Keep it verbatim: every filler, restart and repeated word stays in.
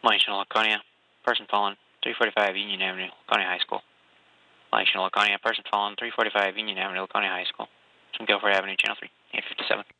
National Laconia, person fallen, three forty-five Union Avenue, Laconia High School. National Laconia, person fallen, three forty-five Union Avenue, Laconia High School. From Guilford Avenue, Channel three, eight fifty-seven.